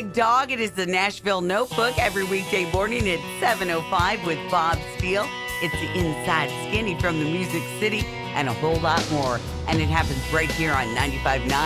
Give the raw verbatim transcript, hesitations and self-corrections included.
Big Dog. It is the Nashville Notebook every weekday morning at seven oh five with Bob Steele. It's the Inside Skinny from the Music City and a whole lot more. And it happens right here on ninety-five point nine